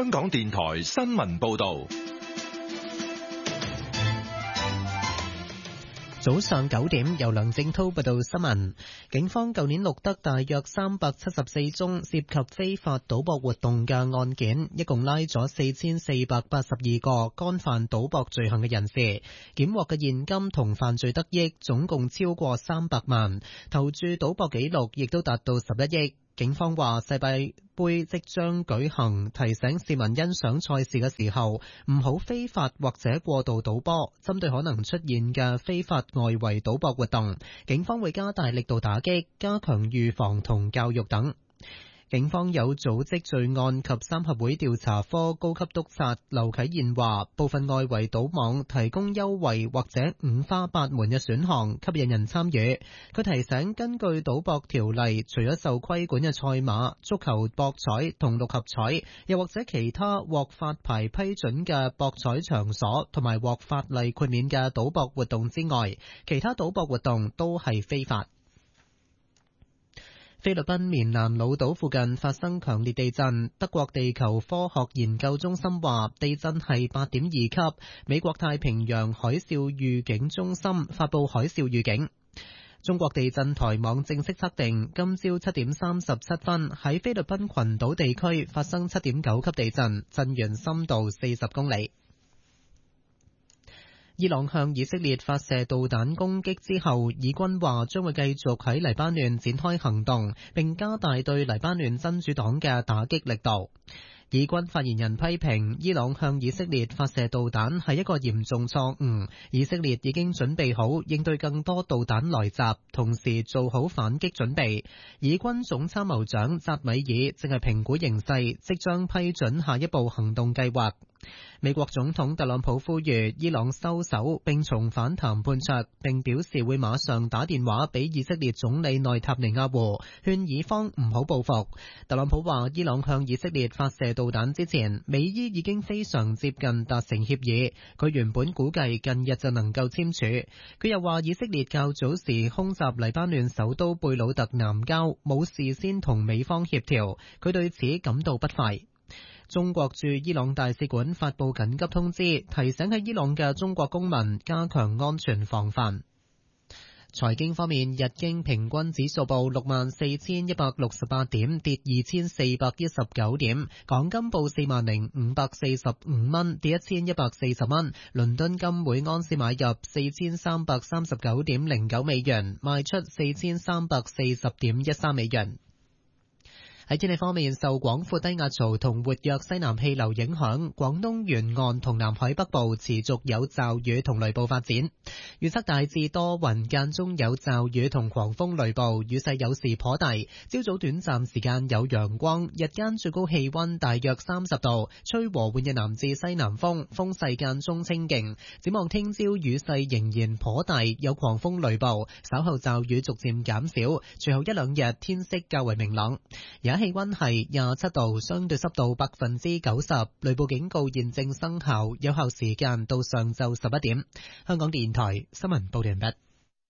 香港電台新聞報道。 早上9點，由梁正濤報道新聞。警方舊年錄得大約374宗涉及非法賭博活動嘅案件，一共拉咗4482個干犯賭博罪行嘅人士，檢獲嘅現金同犯罪得益總共超過300萬，投注賭博記錄亦都達到11億。警方話世界盃即將舉行，提醒市民欣賞賽事嘅時候唔好非法或者過度賭波。針對可能出現嘅非法外圍賭博活動，警方會加大力度打擊，加強預防同教育等。警方有組織罪案及三合會調查科高級督察劉啟賢話，部分外圍賭網提供優惠或者五花八門嘅選項，吸引人參與。佢提醒，根據賭博條例，除咗受規管嘅賽馬、足球博彩同六合彩，又或者其他獲發牌批准嘅博彩場所同埋獲法例豁免嘅賭博活動之外，其他賭博活動都係非法。菲律賓棉蘭老島附近發生強烈地震，德國地球科學研究中心話地震係8.2級，美國太平洋海嘯預警中心發佈海嘯預警。中國地震台網正式測定，今朝7點37分喺菲律賓群島地區發生7.9級地震，震源深度40公里。伊朗向以色列發射導彈攻擊之後，以軍話將會繼續喺黎巴嫩展開行動，並加大對黎巴嫩真主黨嘅打擊力度。以軍發言人批評伊朗向以色列發射導彈係一個嚴重錯誤，以色列已經準備好應對更多導彈來襲，同時做好反擊準備。以軍總參謀長扎米爾正係評估形勢，即將批准下一步行動計劃。美國總統特朗普呼籲伊朗收手並重返談判桌，並表示會馬上打電話俾以色列總理內塔尼亞胡，勸以方唔好報復。特朗普話伊朗向以色列發射導彈之前，美伊已經非常接近達成協議，佢原本估計近日就能夠簽署。佢又話以色列較早時空襲黎巴嫩首都貝魯特南郊，冇事先同美方協調，佢對此感到不快。中國駐伊朗大使館發布緊急通知，提醒喺伊朗嘅中國公民加強安全防範。財經方面，日經平均指數報64,168點，跌2419點；港金報40,545蚊，跌1140蚊；倫敦金每盎司買入4339.09美元，賣出4340.13美元。喺天氣方面，受廣闊低壓槽同活躍西南氣流影響，廣東沿岸同南海北部持續有驟雨同雷暴發展。預測大致多雲，間中有驟雨同狂風雷暴，雨勢有時頗大。朝早短暫時間有陽光，日間最高氣溫大約30度，吹和緩嘅南至西南風，風勢間中清勁。展望聽朝雨勢仍然頗大，有狂風雷暴，稍後驟雨逐漸減少，隨後一兩日天色較為明朗。而家氣溫係27度，相對濕度90%，雷暴警告現正生效，有效時間到上晝11點。香港電台新聞報道完畢。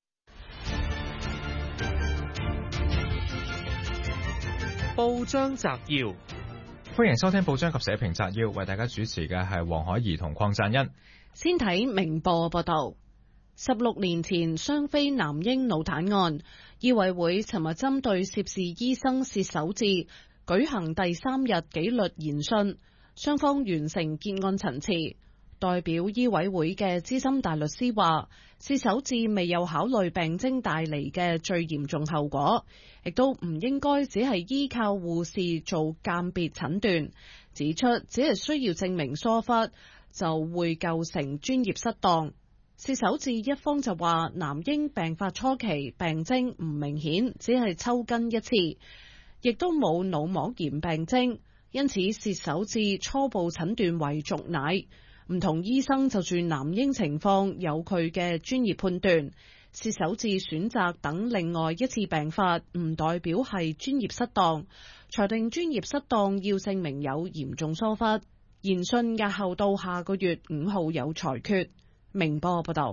報章摘要，歡迎收聽報章及社評摘要，為大家主持嘅係黃海怡同鄺贊恩。 先睇明報報道，16年前雙非男嬰腦癱案，醫委會尋日針對涉事醫生薛守志舉行第3日紀律研訊，雙方完成結案陳詞。代表醫委會嘅資深大律師話，薛守志未有考慮病徵帶嚟嘅最嚴重後果，亦都唔應該只係依靠護士做鑑別診斷，指出只係需要證明疏忽就會構成專業失當。薛守志一方就話，男嬰病發初期病徵唔明顯，只係抽筋一次，亦都冇腦膜炎病徵，因此薛守志初步診斷為續奶。唔同醫生就住男嬰情況有佢嘅專業判斷，薛守志選擇等另外一次病發，唔代表係專業失當。裁定專業失當要證明有嚴重疏忽。研訊押後到下個月5號有裁決。明報報道。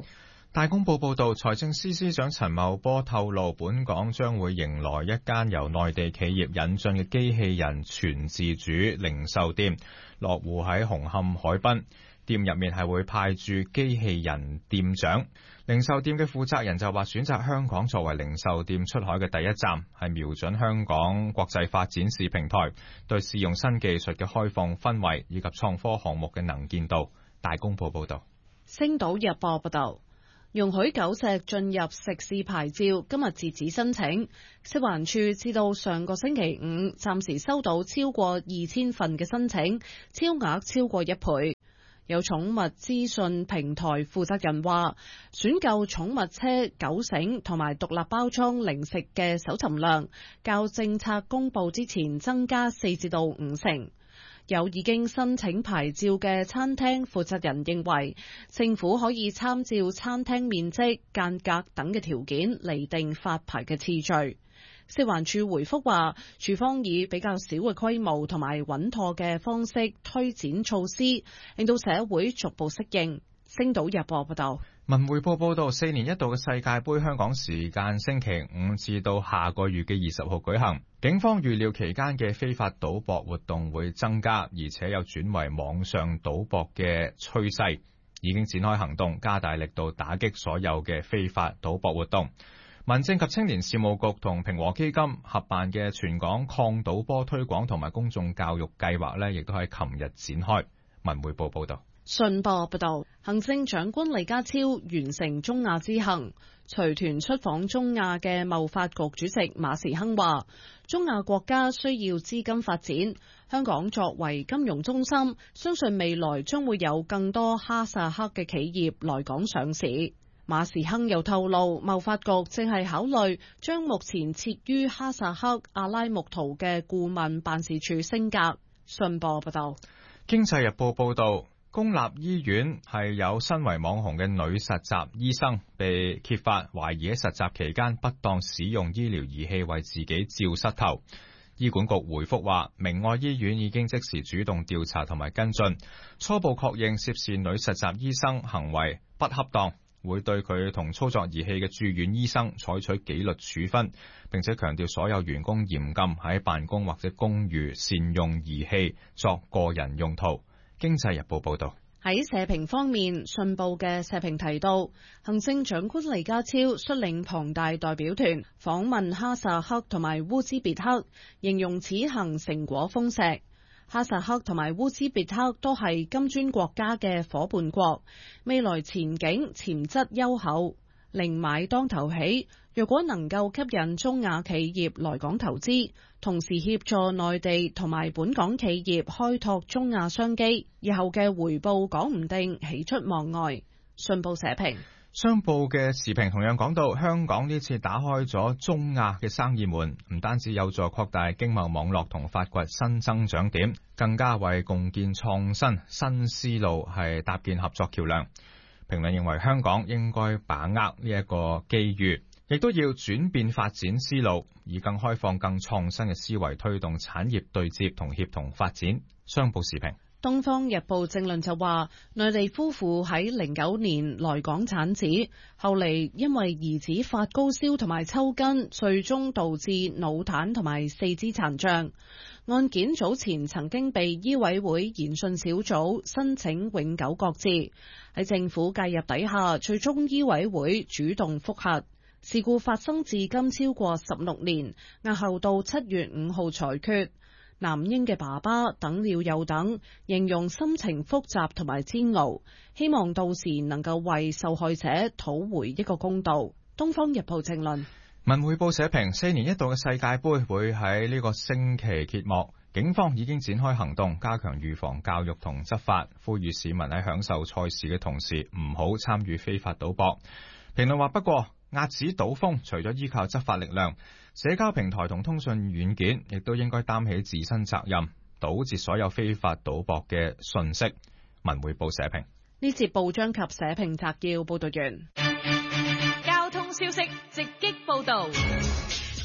大公報報導，財政司司長陳茂波透露，本港將會迎來一間由內地企業引進嘅機器人全自主零售店，落戶喺紅磡海濱。店入面係會派駐機器人店長。零售店嘅負責人就話，選擇香港作為零售店出海嘅第一站，係瞄準香港國際化展示平台，對試用新技術嘅開放氛圍以及創科項目嘅能見度。大公報報導。 星島日報報導。容許狗隻進入食肆牌照，今日截止申請。食環署至到上個星期五，暫時收到超過2000份嘅申請，超額超過1倍。有寵物資訊平台負責人話，選購寵物車、狗繩同埋獨立包裝零食嘅搜尋量，較政策公佈之前增加4至到5成。有已經申請牌照嘅餐廳負責人認為，政府可以參照餐廳面積、間隔等嘅條件釐定發牌嘅次序。食環署回覆話，署方以比較小嘅規模同埋穩妥嘅方式推展措施，令到社會逐步適應。星島日報報道。 文匯報報道，4年一度嘅世界盃香港時間星期5至到下個月嘅20號舉行。警方預料期間嘅非法賭博活動會增加，而且有轉為網上賭博嘅趨勢，已經展開行動，加大力度打擊所有嘅非法賭博活動。民政及青年事務局同平和基金合辦嘅全港抗賭波推廣同埋公眾教育計劃呢，亦都喺琴日展開。文匯報報道。 信報報道，行政長官李家超完成中亞之行，隨團出訪中亞嘅貿發局主席馬時亨話，中亞國家需要資金發展，香港作為金融中心，相信未來將會有更多哈薩克嘅企業來港上市。馬時亨又透露，貿發局正係考慮將目前設於哈薩克阿拉木圖嘅顧問辦事處升格。信報報道。 經濟日報報道，公立醫院係有身為網紅嘅女實習醫生被揭發懷疑喺實習期間不當使用醫療儀器為自己照膝頭。醫管局回覆話，明愛醫院已經即時主動調查同埋跟進，初步確認涉事女實習醫生行為不恰當，會對佢同操作儀器嘅住院醫生採取紀律處分，並且強調所有員工嚴禁喺辦公或者公寓善用儀器作個人用途。經濟日報報道。 喺社評方面，信報嘅社評提到，行政長官李家超率領龐大代表團訪問哈薩克同埋烏茲別克，形容此行成果豐碩。哈薩克同埋烏茲別克都係金磚國家嘅夥伴國，未來前景潛質優厚，寧買當頭起。若果能夠吸引中亞企業來港投資，同時協助內地同埋本港企業開拓中亞商機，以後嘅回報講唔定喜出望外。信報社評。 商報嘅時評同樣講到，香港呢次打開咗中亞嘅生意門，唔單止有助擴大經貿網絡同發掘新增長點，更加為共建創新新思路係搭建合作橋樑。評論認為香港應該把握呢一個機遇，亦都要轉變發展思路，以更開放、更創新嘅思維推動產業對接同協同發展。商報時評。 東方日報政論就話，內地夫婦喺09年來港產子，後嚟因為兒子發高燒同埋抽筋，最終導致腦癱同埋四肢殘障。案件早前曾經被醫委會研訊小組申請永久擱置，喺政府介入底下，最終醫委會主動覆核。事故發生至今超過16年，押後到7月5號裁決。男嬰嘅爸爸等了又等，形容心情複雜同埋煎熬，希望到時能夠為受害者討回一個公道。東方日報政論。 文匯報社評，4年一度嘅世界盃會喺呢個星期揭幕，警方已經展開行動，加強預防教育同執法，呼籲市民喺享受賽事嘅同時唔好參與非法賭博。評論話，不過遏止賭風除咗依靠執法力量，社交平台同通訊軟件亦都應該擔起自身責任，堵截所有非法賭博嘅訊息。文匯報社評。 呢節報章及社評摘要報道完。 交通消息直擊報道。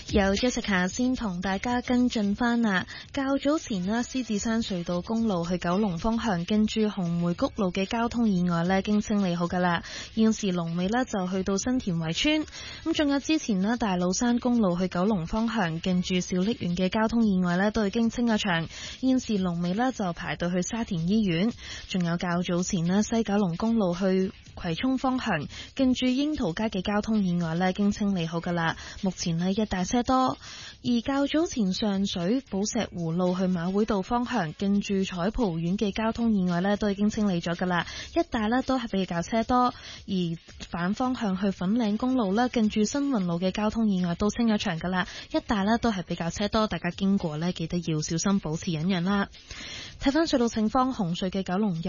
由 Jessica 先同大家跟進翻啦。較早前呢，獅子山隧道公路去九龍方向近住紅梅谷路嘅交通意外呢，經清理好噶啦。現時龍尾呢就去到新田圍村。咁仲有之前呢，大老山公路去九龍方向近住小瀝源嘅交通意外呢，都已經清咗場。現時龍尾呢就排到去沙田醫院。仲有較早前呢，西九龍公路去葵涌方向近住櫻桃街嘅交通意外呢，經清理好噶啦。目前呢，一大車多。而較早前上水寶石湖路去馬會道方向近住彩蒲苑嘅交通意外呢，都已經清理咗噶啦。一帶呢都係比較車多。而反方向去粉嶺公路呢，近住新運路嘅交通意外都清咗場噶啦。一帶呢都係比較車多，大家經過呢，記得要小心保持忍讓啦。睇翻隧道情況，紅隧嘅九龍